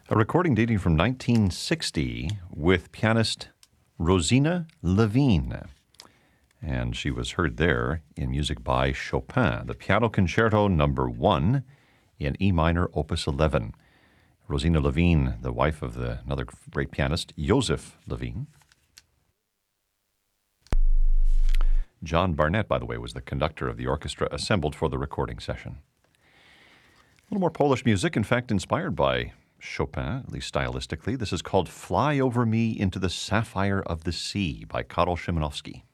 A recording dating from 1960 with pianist Rosina Levine. And she was heard there in music by Chopin, the Piano Concerto Number 1 in E minor, Opus 11. Rosina Levine, the wife of another great pianist, Joseph Levine. John Barnett, by the way, was the conductor of the orchestra assembled for the recording session. A little more Polish music, in fact, inspired by Chopin, at least stylistically. This is called Fly Over Me into the Sapphire of the Sea by Karol Szymanowski.